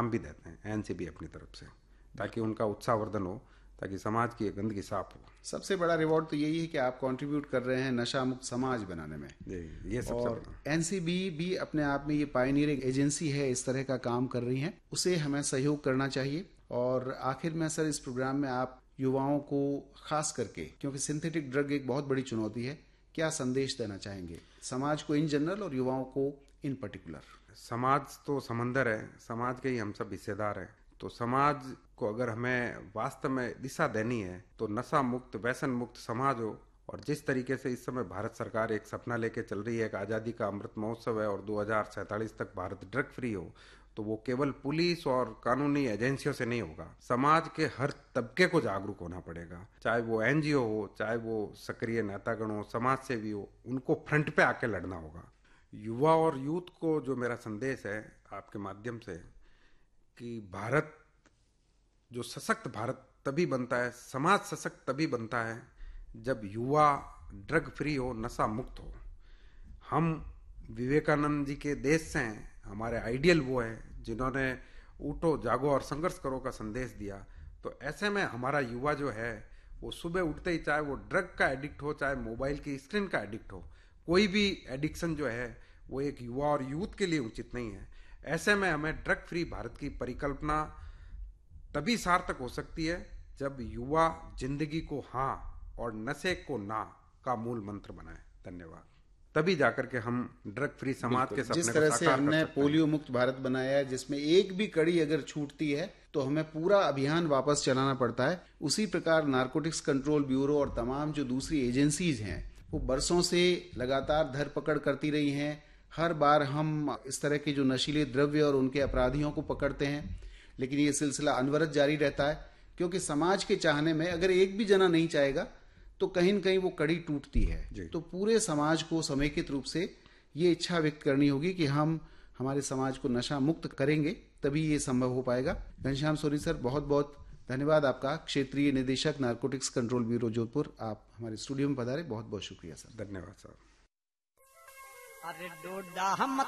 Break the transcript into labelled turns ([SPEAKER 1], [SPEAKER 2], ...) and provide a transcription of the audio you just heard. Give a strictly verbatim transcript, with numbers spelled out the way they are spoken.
[SPEAKER 1] इनाम भी देते हैं एनसीबी अपनी तरफ से, ताकि उनका उत्साहवर्धन हो, ताकि समाज की गंदगी साफ हो।
[SPEAKER 2] सबसे बड़ा रिवॉर्ड तो यही है कि आप कंट्रीब्यूट कर रहे हैं नशा मुक्त समाज बनाने में।
[SPEAKER 1] ये सबसे
[SPEAKER 2] और एनसीबी भी अपने आप में ये पायनियरिंग एजेंसी है, इस तरह का काम कर रही है, उसे हमें सहयोग करना चाहिए। और आखिर में सर, इस प्रोग्राम में आप युवाओं को खास करके, क्योंकि सिंथेटिक ड्रग एक बहुत बड़ी चुनौती है, क्या संदेश देना चाहेंगे समाज को इन जनरल और युवाओं को इन पर्टिकुलर?
[SPEAKER 1] समाज तो समंदर है, समाज के ही हम सब हिस्सेदार हैं। तो समाज को अगर हमें वास्तव में दिशा देनी है तो नशा मुक्त, व्यसन मुक्त समाज हो। और जिस तरीके से इस समय भारत सरकार एक सपना लेके चल रही है, एक आज़ादी का अमृत महोत्सव है और दो हज़ार सैंतालीस तक भारत ड्रग फ्री हो, तो वो केवल पुलिस और कानूनी एजेंसियों से नहीं होगा। समाज के हर तबके को जागरूक होना पड़ेगा, चाहे वो एनजीओ हो, चाहे वो सक्रिय नेतागण हो, समाज सेवी हो, उनको फ्रंट पे आके लड़ना होगा। युवा और यूथ को जो मेरा संदेश है आपके माध्यम से, कि भारत जो सशक्त भारत तभी बनता है, समाज सशक्त तभी बनता है जब युवा ड्रग फ्री हो, नशा मुक्त हो। हम विवेकानंद जी के देश से हैं, हमारे आइडियल वो है जिन्होंने उठो जागो और संघर्ष करो का संदेश दिया। तो ऐसे में हमारा युवा जो है वो सुबह उठते ही, चाहे वो ड्रग का एडिक्ट हो, चाहे मोबाइल की स्क्रीन का एडिक्ट हो, कोई भी एडिक्शन जो है वो एक युवा और यूथ के लिए उचित नहीं है। ऐसे में हमें ड्रग फ्री भारत की परिकल्पना तभी सार्थक हो सकती है जब युवा जिंदगी को हाँ और नशे को ना का मूल मंत्र बनाए। धन्यवाद। तभी जाकर के हम ड्रग फ्री समाज के सपने को
[SPEAKER 2] जिस तरह से हमने पोलियो मुक्त भारत बनाया है, जिसमें एक भी कड़ी अगर छूटती है तो हमें पूरा अभियान वापस चलाना पड़ता है, उसी प्रकार नारकोटिक्स कंट्रोल ब्यूरो और तमाम जो दूसरी एजेंसीज हैं वो बरसों से लगातार धरपकड़ करती रही हैं। हर बार हम इस तरह के जो नशीले द्रव्य और उनके अपराधियों को पकड़ते हैं, लेकिन ये सिलसिला अनवरत जारी रहता है, क्योंकि समाज के चाहने में अगर एक भी जना नहीं चाहेगा तो कहीं न कहीं वो कड़ी टूटती है। तो पूरे समाज को समेकित रूप से ये इच्छा व्यक्त करनी होगी कि हम हमारे समाज को नशा मुक्त करेंगे, तभी ये संभव हो पाएगा। घनश्याम सोनी सर, बहुत बहुत धन्यवाद आपका, क्षेत्रीय निदेशक नारकोटिक्स कंट्रोल ब्यूरो जोधपुर, आप हमारे स्टूडियो में पधारे, बहुत बहुत शुक्रिया सर।
[SPEAKER 1] धन्यवाद सर।
[SPEAKER 3] अरे डोडा हम